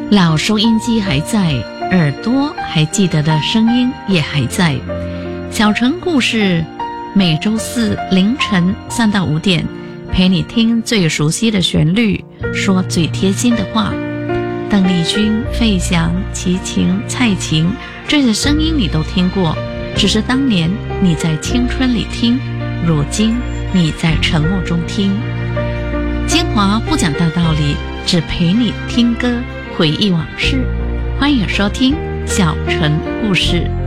老收音机还在，耳朵还记得的声音也还在。小城故事，每周四凌晨3到5点，陪你听最熟悉的旋律，说最贴心的话。邓丽君、费翔、齐秦、蔡琴，这些声音你都听过，只是当年你在青春里听，如今你在沉默中听。精华不讲大道理，只陪你听歌，回忆往事。欢迎收听小城故事。